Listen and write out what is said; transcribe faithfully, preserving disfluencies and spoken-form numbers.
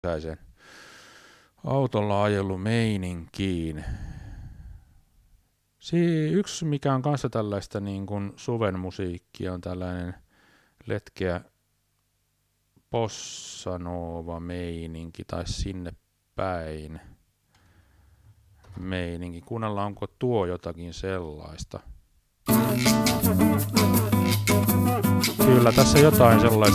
sen autolla ajellut meininkiin. Si- yksi, mikä on kanssa tällaista niin kuin suven musiikkia, on tällainen letkeä bossanova meininki tai sinne päin meininki. Kuunnellaan, onko tuo jotakin sellaista. Kyllä tässä jotain sellaista